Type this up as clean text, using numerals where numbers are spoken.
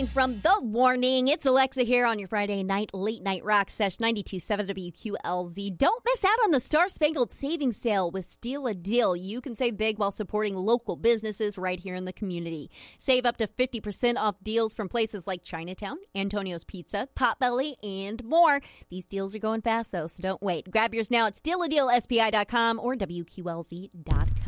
from The Warning. It's Alexa here on your Friday night late night rock sesh 92.7 WQLZ. Don't miss out on the Star-Spangled Savings Sale with Steal a Deal. You can save big while supporting local businesses right here in the community. Save up to 50% off deals from places like Chinatown, Antonio's Pizza, Potbelly, and more. These deals are going fast, though, so don't wait. Grab yours now at stealadealspi.com or WQLZ.com.